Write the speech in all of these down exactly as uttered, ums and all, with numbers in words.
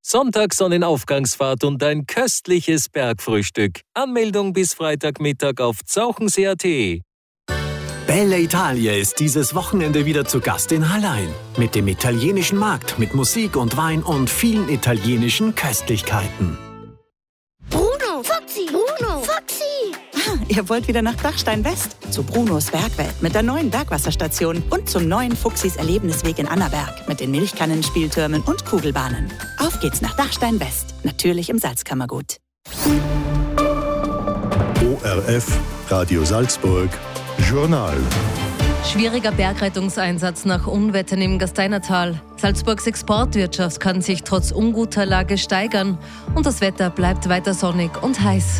Sonntagssonnenaufgangsfahrt und ein köstliches Bergfrühstück. Anmeldung bis Freitagmittag auf zauchensee punkt at. Bella Italia ist dieses Wochenende wieder zu Gast in Hallein. Mit dem italienischen Markt, mit Musik und Wein und vielen italienischen Köstlichkeiten. Bruno, Foxy, Bruno, Foxy. Ah, ihr wollt wieder nach Dachstein West? Zu Brunos Bergwelt mit der neuen Bergwasserstation und zum neuen Fuchsis Erlebnisweg in Annaberg mit den Milchkannen, Spieltürmen und Kugelbahnen. Auf geht's nach Dachstein West, natürlich im Salzkammergut. O R F, Radio Salzburg, Journal. Schwieriger Bergrettungseinsatz nach Unwettern im Gasteinertal. Salzburgs Exportwirtschaft kann sich trotz unguter Lage steigern und das Wetter bleibt weiter sonnig und heiß.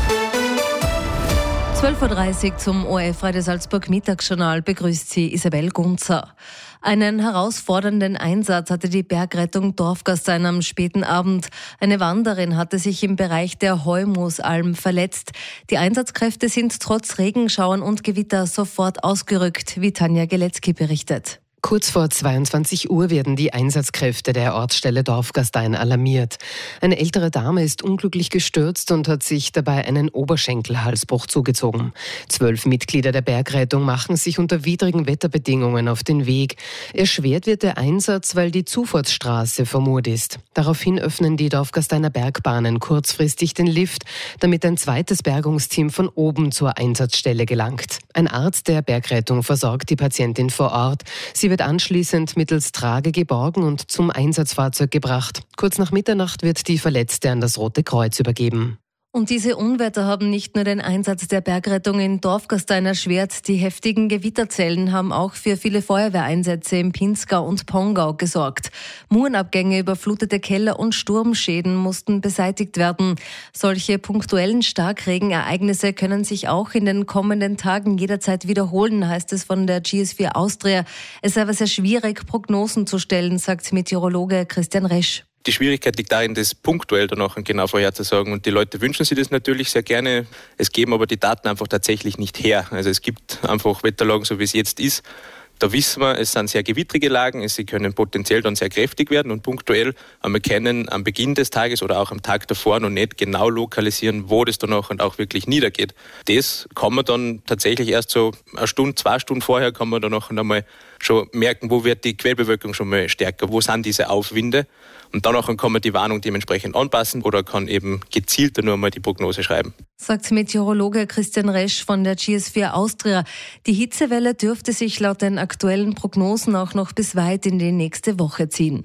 zwölf Uhr dreißig zum O R F Radio Salzburg Mittagsjournal begrüßt sie Isabel Gunzer. Einen herausfordernden Einsatz hatte die Bergrettung Dorfgastein am späten Abend. Eine Wanderin hatte sich im Bereich der Heumoosalm verletzt. Die Einsatzkräfte sind trotz Regenschauern und Gewitter sofort ausgerückt, wie Tanja Geletzky berichtet. Kurz vor zweiundzwanzig Uhr werden die Einsatzkräfte der Ortsstelle Dorfgastein alarmiert. Eine ältere Dame ist unglücklich gestürzt und hat sich dabei einen Oberschenkelhalsbruch zugezogen. Zwölf Mitglieder der Bergrettung machen sich unter widrigen Wetterbedingungen auf den Weg. Erschwert wird der Einsatz, weil die Zufahrtsstraße vermurt ist. Daraufhin öffnen die Dorfgasteiner Bergbahnen kurzfristig den Lift, damit ein zweites Bergungsteam von oben zur Einsatzstelle gelangt. Ein Arzt der Bergrettung versorgt die Patientin vor Ort. Sie wird anschließend mittels Trage geborgen und zum Einsatzfahrzeug gebracht. Kurz nach Mitternacht wird die Verletzte an das Rote Kreuz übergeben. Und diese Unwetter haben nicht nur den Einsatz der Bergrettung in Dorfgastein erschwert. Die heftigen Gewitterzellen haben auch für viele Feuerwehreinsätze im Pinzgau und Pongau gesorgt. Murenabgänge, überflutete Keller und Sturmschäden mussten beseitigt werden. Solche punktuellen Starkregenereignisse können sich auch in den kommenden Tagen jederzeit wiederholen, heißt es von der G S vier Austria. Es sei aber sehr schwierig, Prognosen zu stellen, sagt Meteorologe Christian Resch. Die Schwierigkeit liegt darin, das punktuell danach genau vorherzusagen. Und die Leute wünschen sich das natürlich sehr gerne. Es geben aber die Daten einfach tatsächlich nicht her. Also es gibt einfach Wetterlagen, so wie es jetzt ist. Da wissen wir, es sind sehr gewittrige Lagen, sie können potenziell dann sehr kräftig werden und punktuell, aber wir können am Beginn des Tages oder auch am Tag davor noch nicht genau lokalisieren, wo das danach und auch wirklich niedergeht. Das kann man dann tatsächlich erst so eine Stunde, zwei Stunden vorher kann man dann noch einmal schon merken, wo wird die Quellbewölkung schon mal stärker, wo sind diese Aufwinde und danach kann man die Warnung dementsprechend anpassen oder kann eben gezielter nur mal die Prognose schreiben. Sagt Meteorologe Christian Resch von der G S vier Austria. Die Hitzewelle dürfte sich laut den aktuellen Prognosen auch noch bis weit in die nächste Woche ziehen.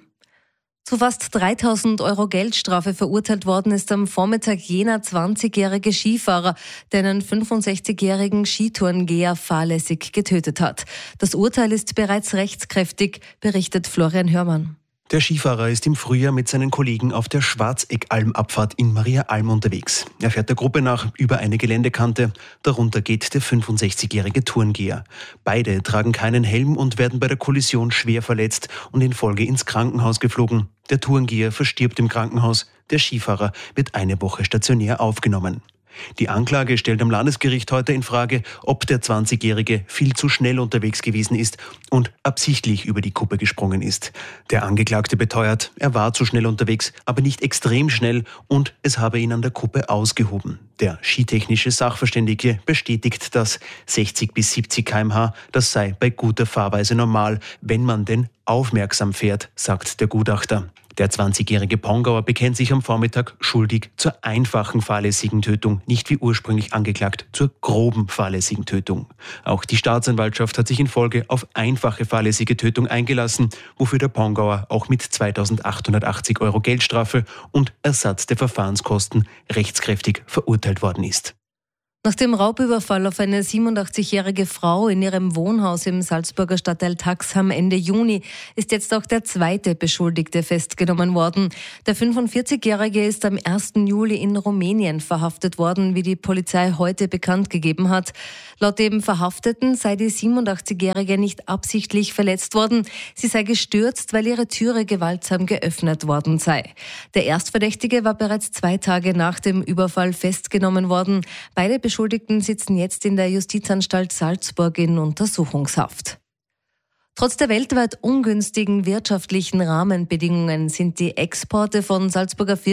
Zu fast dreitausend Euro Geldstrafe verurteilt worden ist am Vormittag jener zwanzigjährige Skifahrer, der einen fünfundsechzigjährigen Skitourengeher fahrlässig getötet hat. Das Urteil ist bereits rechtskräftig, berichtet Florian Hörmann. Der Skifahrer ist im Frühjahr mit seinen Kollegen auf der Schwarzeckalm-Abfahrt in Mariaalm unterwegs. Er fährt der Gruppe nach über eine Geländekante. Darunter geht der fünfundsechzigjährige Tourengeher. Beide tragen keinen Helm und werden bei der Kollision schwer verletzt und in Folge ins Krankenhaus geflogen. Der Tourengeher verstirbt im Krankenhaus. Der Skifahrer wird eine Woche stationär aufgenommen. Die Anklage stellt am Landesgericht heute in Frage, ob der zwanzigjährige viel zu schnell unterwegs gewesen ist und absichtlich über die Kuppe gesprungen ist. Der Angeklagte beteuert, er war zu schnell unterwegs, aber nicht extrem schnell und es habe ihn an der Kuppe ausgehoben. Der skitechnische Sachverständige bestätigt das. sechzig bis siebzig Kilometer pro Stunde, das sei bei guter Fahrweise normal, wenn man denn aufmerksam fährt, sagt der Gutachter. Der zwanzigjährige Pongauer bekennt sich am Vormittag schuldig zur einfachen fahrlässigen Tötung, nicht wie ursprünglich angeklagt zur groben fahrlässigen Tötung. Auch die Staatsanwaltschaft hat sich in Folge auf einfache fahrlässige Tötung eingelassen, wofür der Pongauer auch mit zweitausendachthundertachtzig Euro Geldstrafe und Ersatz der Verfahrenskosten rechtskräftig verurteilt worden ist. Nach dem Raubüberfall auf eine siebenundachtzigjährige Frau in ihrem Wohnhaus im Salzburger Stadtteil Taxham Ende Juni ist jetzt auch der zweite Beschuldigte festgenommen worden. Der fünfundvierzigjährige ist am ersten Juli in Rumänien verhaftet worden, wie die Polizei heute bekannt gegeben hat. Laut dem Verhafteten sei die siebenundachtzigjährige nicht absichtlich verletzt worden. Sie sei gestürzt, weil ihre Türe gewaltsam geöffnet worden sei. Der Erstverdächtige war bereits zwei Tage nach dem Überfall festgenommen worden. Beide Beschuldigten sitzen jetzt in der Justizanstalt Salzburg in Untersuchungshaft. Trotz der weltweit ungünstigen wirtschaftlichen Rahmenbedingungen sind die Exporte von Salzburger Firmen